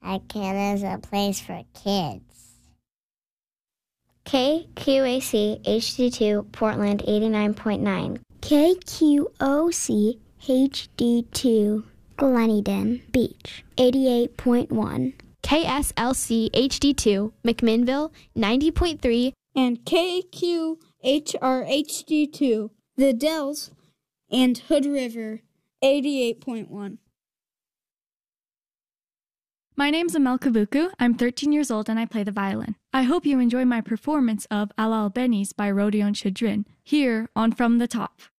Akita is a place for kids. KQAC HD2 Portland 89.9. KQOC HD2 Gleneden Beach 88.1. KSLC HD2 McMinnville 90.3. And KQHR HD2 The Dells and Hood River 88.1. My name's Amel Kabuku. I'm 13 years old and I play the violin. I hope you enjoy my performance of Al Albenis by Rodeon Chadrin here on From the Top.